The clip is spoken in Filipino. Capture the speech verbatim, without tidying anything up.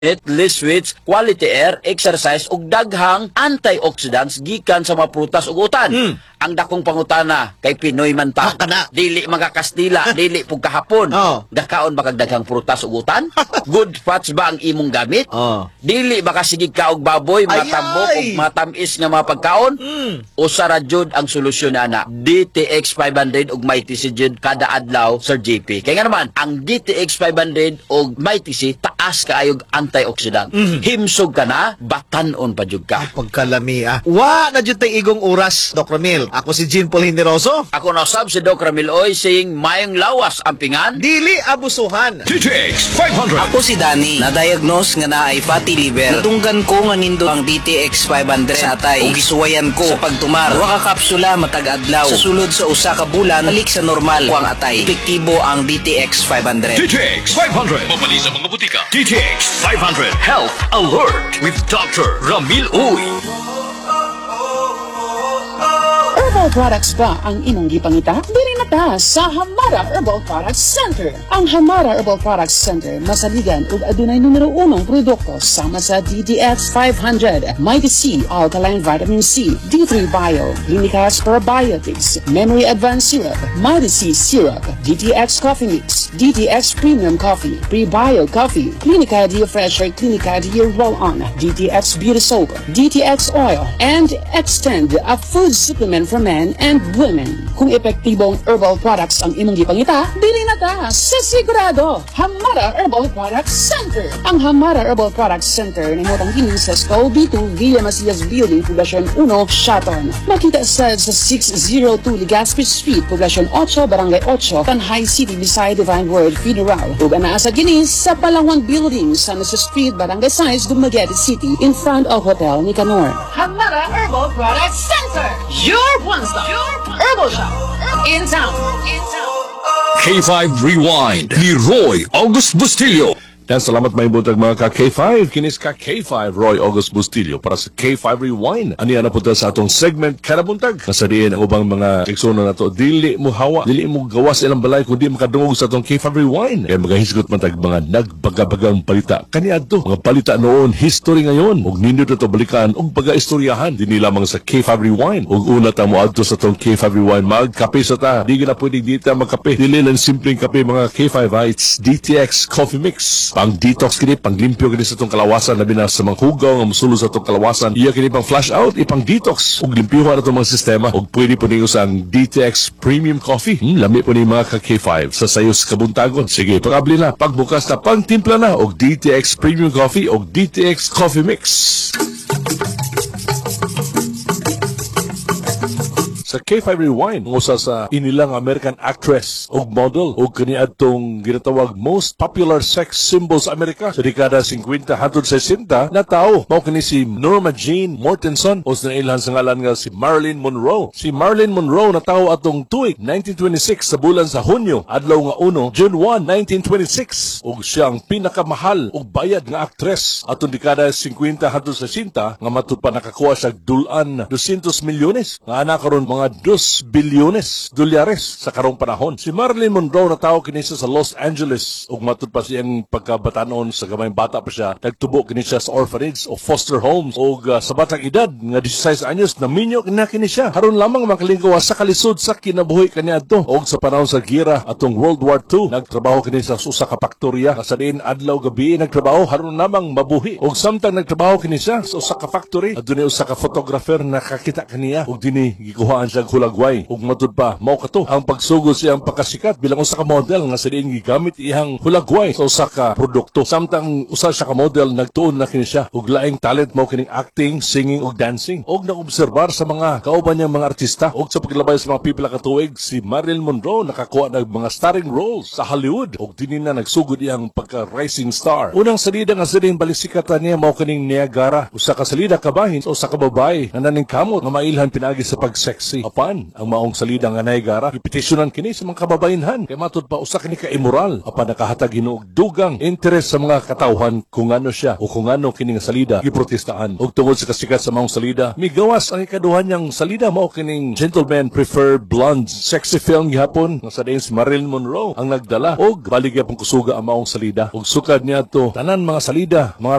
less sweets, quality air, exercise ug daghang antioxidants gikan sa mga prutas ug utan. Mm. Ang dakong pangutana kay Pinoy man ta. Ah, kana. Dili mga Kastila, dili pug kahapon. Oh. Gakaon ba kag daghang prutas ug utan? Good fats ba ang imong gamit? Oh. Dili ba kasigig ka og baboy, Ay, matambok ay. ug matamis nga mga pagkaon? Mm. Usa ra jud ang solusyon ana. D T X five hundred ug Mighty C jud kada adlaw Sir J P. Kaya nga naman, ang D T X five hundred ug Mighty C taas kaayog antioxidant. Mm. Himsog ka na, batanon pa jud ka. Pagkalami ah. Wa na jud tay igong oras, Doc Ramil. Ako si Jean Paul Generoso. Ako na sab si Doc Ramil Oy saying mayong lawas ang pingan. Dili abusuhan. D T X five hundred. Ako si Danny, na-diagnose nga na ay fatty liver. Natunggan ko nga nindo ang D T X five hundred sa atay. Ug gisuwayan ko sa pagtumar. Wa ka kapsula matag adlaw. Sa sulod sa usa ka bulan, balik sa normal ko ang atay. Epektibo ang D T X five hundred. D T X five hundred. Mabali sa mga butika. D T X five hundred. Health Alert with Doctor Ramil Uy. Herbal products ba ang imong gipangita? Dili na ta sa Hamara Herbal Products Center. Ang Hamara Herbal Products Center masaligan ug adunay numero unong produkto sama sa D T X five hundred, Mighty C, Alkaline Vitamin C, D three Bio, Clinicas Probiotics, Memory Advanced Syrup, Mighty C Syrup, D T X Coffee Mix, D T X Premium Coffee, Pre-Bio Coffee, Clinica Dia Fresher, Clinica Dia Roll-On, D T X Beauty Soap, D T X Oil, and Extend, a food supplement for men and women. Kung epektibong herbal products ang imong gipangita, dili na ta sa sigurado. Hamara Herbal Products Center. Ang Hamara Herbal Products Center nimutang kini sa Skull B two Villa Macias Building, Poblacion one, Shaton. Makita sa sa six oh two Legazpi Street, Poblacion eight, Barangay eight, Tanhay City, beside Divine Word Federal. Ug anaa sa kini sa Palawan Building, San Jose Street, Barangay five, Dumaguete City, in front of Hotel Nicanor. Hamara Herbal Products Center. Your one-stop herbal shop in town. In town. K five Rewind ni Roy August Bustillo. Dan salamat may butag mga ka K five. Kinis ka K five Roy August Bustillo para sa K five Rewind. Ani ana punta sa atong segment kada buntag. Nasadiin ang ubang mga eksono na to. Dili mo hawa, dili mo gawas ilang balay kundi makadungog sa atong K five Rewind. Kaya magahisgot man tag mga nagbagabagang balita. Kaniadto mga balita noon, history ngayon. Ug nindot to balikan ug pagaistoryahan dinhi lamang sa K five Rewind. Ug una ta mo adto sa atong K five Rewind magkape sa ta. Di na pwedeng di ta magkape. Dili lang simpleng kape mga K five. It's D T X Coffee Mix. Pang detox kini, pang limpyo kini sa itong kalawasan, labi na sa mga hugaw nga musulo sa itong kalawasan. Iya kini pang flush out, ipang detox. Ug limpyo na itong mga sistema. Ug pwede po niyo sa D T X Premium Coffee. Hmm, lami po ni mga ka K five sa sayos kabuntagon. Sige, pag-abli na, pagbukas na, pang-timpla na. Ug D T X Premium Coffee ug D T X Coffee Mix. Sa K five Rewind, usa sa inilang American actress ug model ug kaniadtong ginatawag most popular sex symbol sa Amerika sa dekada fifty hangtod sixty na tao. Mao kini si Norma Jean Mortenson o sa ilan sa ngalan nga si Marilyn Monroe. Si Marilyn Monroe natawo atong tuig nineteen twenty-six sa bulan sa Hunyo, adlaw nga uno, June first, nineteen twenty-six. Ug siya ang pinakamahal ug bayad nga actress atong dekada fifty hangtod sixty nga matud pa nakakuha siya dulan two hundred milyones. Nga ana karon mga two bilyones dolyares sa karong panahon. Si Marilyn Monroe natawo kini siya sa Los Angeles ug matud pa siyang pagkabatanon sa gamayng bata pa siya. Nagtubo kini siya sa orphanage o foster homes ug uh, sa batang edad nga sixteen anyos naminyo kina kini siya. Haron lamang makalinggawa sa kalisod sa kinabuhi kaniadto ug sa panahon sa gira atong World War two nagtrabaho kini sa usa ka faktorya sa diin adlaw gabi nagtrabaho haron lamang mabuhi ug samtang nagtrabaho kini siya sa usa ka factory adunay usa ka photographer nakakita kaniya ug dinhi gikuhaan siya hulagway ug matud pa mao kato ang pagsugod siyang pagkasikat bilang usa ka model nga sa diin gigamit iyang hulagway sa usa ka produkto. Samtang usa siya ka model nagtuon na kini siya ug laing talent mao kining acting, singing ug dancing ug naobserbar sa mga kauban niyang mga artista ug sa paglabay sa mga pipila ka tuig si Marilyn Monroe nakakuha ng mga starring roles sa Hollywood ug dinhi na nagsugod iyang pagka rising star. Unang salida nga sa diin balisikatan niya mao kining Niagara, usa ka salida kabahin sa usa ka babae nga naning kamot nga mailhan pinaagi sa pagsexy kay apan ang maong salida nga naigara ipetisyonan kini sa mga kababayenhan kay matud pa usa kini ka immoral apan nakahatag hinuog dugang interes sa mga katawhan kung ano siya o kung ano kini nga salida giprotestaan ug tungod sa kasikat sa maong salida migawas ang ikaduhan niyang salida mao kining Gentlemen Prefer Blondes sexy film gihapon nga sa diin si Marilyn Monroe ang nagdala og baligya pang kusuga ang maong salida ug sukad niya to tanan mga salida mga